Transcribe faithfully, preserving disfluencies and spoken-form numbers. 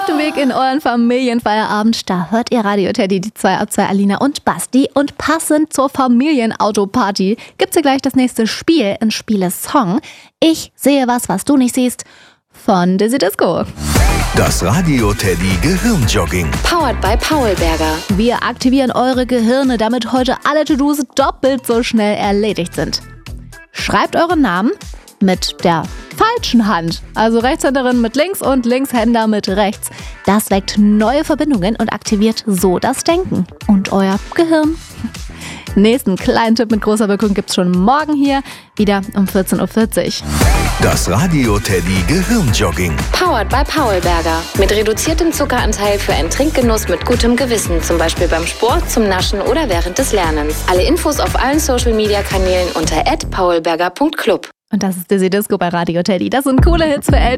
dem Weg in euren Familienfeierabend. Da hört ihr Radio Teddy, die zwei ab zwei, Alina und Basti. Und passend zur Familienautоparty gibt's hier gleich das nächste Spiel, ein Spielesong. Ich sehe was, was du nicht siehst, von Dizzy Disco. Das Radio Teddy Gehirnjogging. Powered by Paulberger. Wir aktivieren eure Gehirne, damit heute alle To-Dos doppelt so schnell erledigt sind. Schreibt euren Namen mit der falschen Hand, also Rechtshänderin mit links und Linkshänder mit rechts. Das weckt neue Verbindungen und aktiviert so das Denken und euer Gehirn. Nächsten kleinen Tipp mit großer Wirkung gibt's schon morgen hier, wieder um vierzehn Uhr vierzig. Das Radio Teddy Gehirnjogging. Powered by Paulberger. Mit reduziertem Zuckeranteil für einen Trinkgenuss mit gutem Gewissen. Zum Beispiel beim Sport, zum Naschen oder während des Lernens. Alle Infos auf allen Social-Media-Kanälen unter at paulberger punkt club. Und das ist Dizzy Disco bei Radio Teddy. Das sind coole Hits für Eltern.